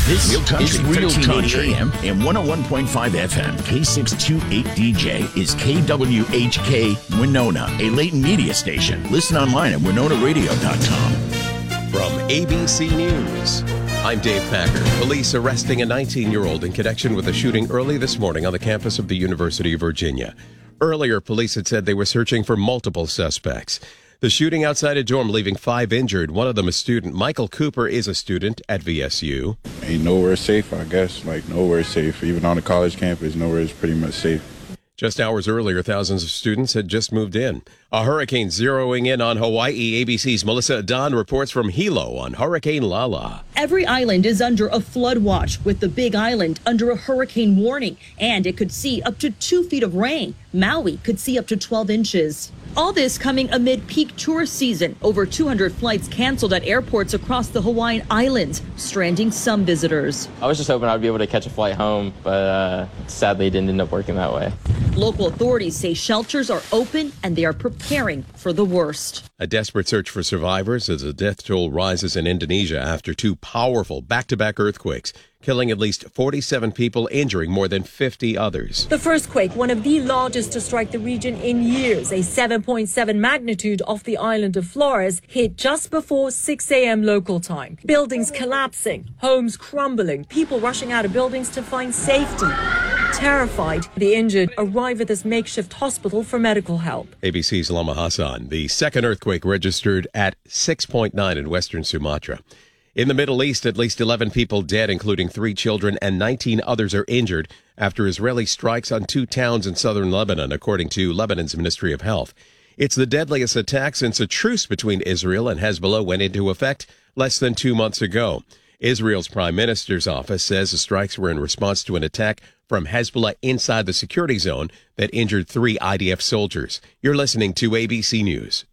This is Real Country AM and 101.5 FM. K628DJ is KWHK Winona, a Layton media station. Listen online at WinonaRadio.com. From ABC News, I'm Dave Packer. Police arresting a 19-year-old in connection with a shooting early this morning on the campus of the University of Virginia. Earlier, police had said they were searching for multiple suspects. The shooting outside a dorm leaving 5 injured, one of them a student. Michael Cooper is a student at VSU. Ain't nowhere safe, I guess. Like, nowhere safe. Even on the college campus, nowhere is pretty much safe. Just hours earlier, thousands of students had just moved in. A hurricane zeroing in on Hawaii. ABC's Melissa Adon reports from Hilo on Hurricane Lala. Every island is under a flood watch, with the Big Island under a hurricane warning, and it could see up to 2 feet of rain. Maui could see up to 12 inches. All this coming amid peak tourist season. Over 200 flights canceled at airports across the Hawaiian Islands, stranding some visitors. I was just hoping I'd be able to catch a flight home, but sadly it didn't end up working that way. Local authorities say shelters are open and they are preparing for the worst. A desperate search for survivors as the death toll rises in Indonesia after 2 powerful back-to-back earthquakes, killing at least 47 people, injuring more than 50 others. The first quake, one of the largest to strike the region in years, a 7.7 magnitude off the island of Flores, hit just before 6 a.m. local time. Buildings collapsing, homes crumbling, people rushing out of buildings to find safety. Terrified, the injured arrive at this makeshift hospital for medical help. ABC's Lama Hassan. The second earthquake registered at 6.9 in western Sumatra. In the Middle East, at least 11 people dead, including 3 children, and 19 others are injured after Israeli strikes on 2 towns in southern Lebanon, according to Lebanon's Ministry of Health. It's the deadliest attack since a truce between Israel and Hezbollah went into effect less than 2 months ago. Israel's Prime Minister's office says the strikes were in response to an attack from Hezbollah inside the security zone that injured 3 IDF soldiers. You're listening to ABC News.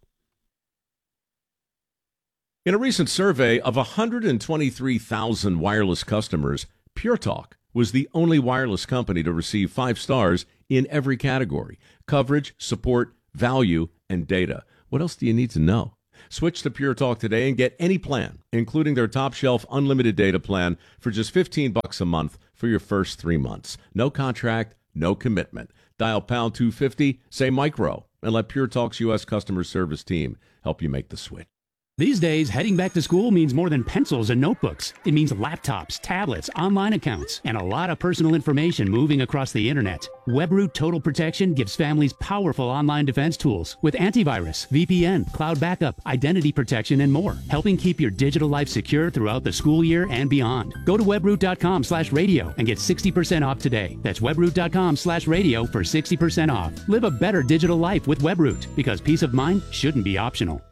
In a recent survey of 123,000 wireless customers, Pure Talk was the only wireless company to receive 5 stars in every category: coverage, support, value, and data. What else do you need to know? Switch to Pure Talk today and get any plan, including their top-shelf unlimited data plan, for just $15 a month for your first 3 months. No contract, no commitment. Dial pound 250, say micro, and let Pure Talk's U.S. customer service team help you make the switch. These days, heading back to school means more than pencils and notebooks. It means laptops, tablets, online accounts, and a lot of personal information moving across the internet. WebRoot Total Protection gives families powerful online defense tools with antivirus, VPN, cloud backup, identity protection, and more, helping keep your digital life secure throughout the school year and beyond. Go to webroot.com/radio and get 60% off today. That's webroot.com/radio for 60% off. Live a better digital life with WebRoot, because peace of mind shouldn't be optional.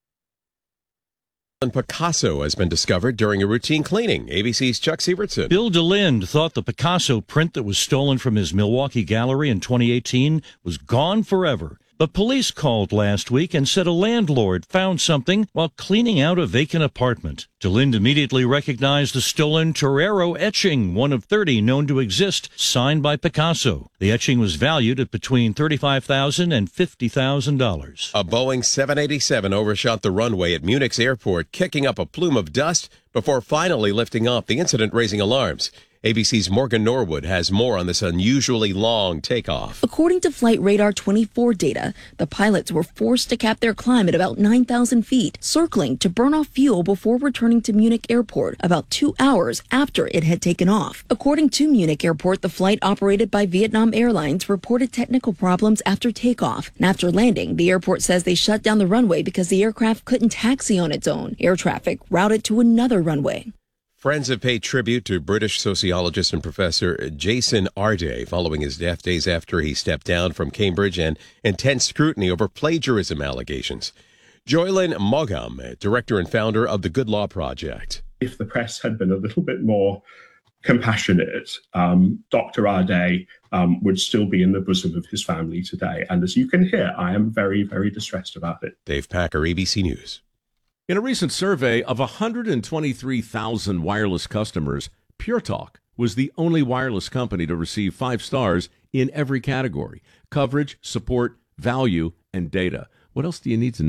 Picasso has been discovered during a routine cleaning. ABC's Chuck Sievertson. Bill DeLinde thought the Picasso print that was stolen from his Milwaukee gallery in 2018 was gone forever. But police called last week and said a landlord found something while cleaning out a vacant apartment. DeLinde immediately recognized the stolen Torero etching, one of 30 known to exist, signed by Picasso. The etching was valued at between $35,000 and $50,000. A Boeing 787 overshot the runway at Munich's airport, kicking up a plume of dust before finally lifting off, the incident raising alarms. ABC's Morgan Norwood has more on this unusually long takeoff. According to Flight Radar 24 data, the pilots were forced to cap their climb at about 9,000 feet, circling to burn off fuel before returning to Munich Airport about 2 hours after it had taken off. According to Munich Airport, the flight operated by Vietnam Airlines reported technical problems after takeoff. And after landing, the airport says they shut down the runway because the aircraft couldn't taxi on its own. Air traffic routed to another runway. Friends have paid tribute to British sociologist and professor Jason Arday following his death days after he stepped down from Cambridge and intense scrutiny over plagiarism allegations. Joylyn Mogam, director and founder of the Good Law Project. If the press had been a little bit more compassionate, Dr. Arday would still be in the bosom of his family today. And as you can hear, I am very, very distressed about it. Dave Packer, ABC News. In a recent survey of 123,000 wireless customers, Pure Talk was the only wireless company to receive 5 stars in every category: coverage, support, value, and data. What else do you need to know?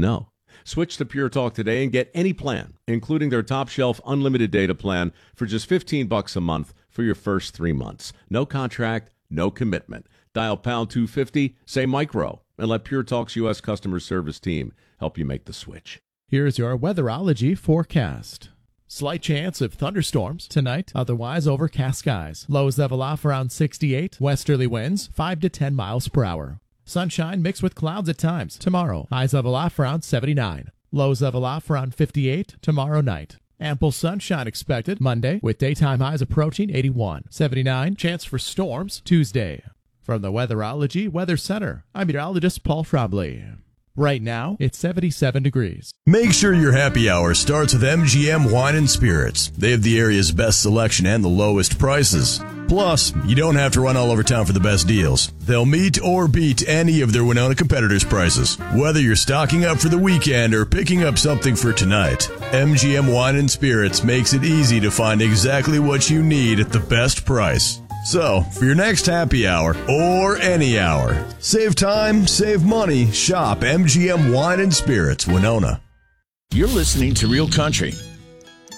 Switch to Pure Talk today and get any plan, including their top shelf unlimited data plan for just $15 a month for your first 3 months. No contract, no commitment. Dial pound 250, say micro, and let Pure Talk's U.S. customer service team help you make the switch. Here's your weatherology forecast. Slight chance of thunderstorms tonight, otherwise overcast skies. Lows level off around 68, westerly winds 5 to 10 miles per hour. Sunshine mixed with clouds at times. Tomorrow, highs level off around 79. Lows level off around 58 tomorrow night. Ample sunshine expected Monday with daytime highs approaching 81. 79, chance for storms Tuesday. From the Weatherology Weather Center, I'm meteorologist Paul Frobley. Right now, it's 77 degrees. Make sure your happy hour starts with MGM Wine and Spirits. They have the area's best selection and the lowest prices. Plus, you don't have to run all over town for the best deals. They'll meet or beat any of their Winona competitors' prices. Whether you're stocking up for the weekend or picking up something for tonight, MGM Wine and Spirits makes it easy to find exactly what you need at the best price. So, for your next happy hour, or any hour, save time, save money, shop MGM Wine and Spirits, Winona. You're listening to Real Country